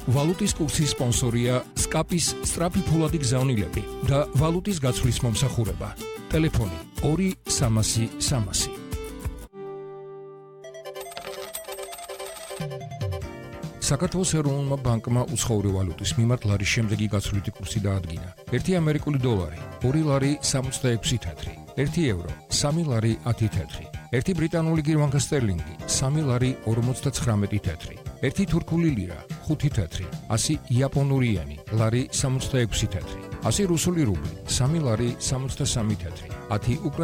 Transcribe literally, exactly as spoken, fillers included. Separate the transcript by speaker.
Speaker 1: ვალუტის კურსის სპონსორია სკაპის სწრაფი ფულადი გზავნილები და ვალუტის გაცვლის მომსახურება. ტელეფონი ორი სამასი სამასი. საქართველოს ეროვნულმა ბანკმა უცხოური ვალუტის მიმართ ლარის შემდეგი გაცვლითი კურსი დაადგინა. ერთი ამერიკული დოლარი, ორი ლარი სამოცდაექვსი თეთრი, ერთი ევრო, სამი ლარი ათი თეთრი, ერთი ბრიტანული გირვანკა სტერლინგი, სამი ლარი ორმოცდაცხრამეტი თეთრი, ერთი თურქული ლირა, ხუთი თეთრი, ასი იაპონური იენი, ლარი სამოცდაექვსი თეთრი, ასი რუსული რუბლი, სამი ლარი სამოცდასამი თეთრი, ათი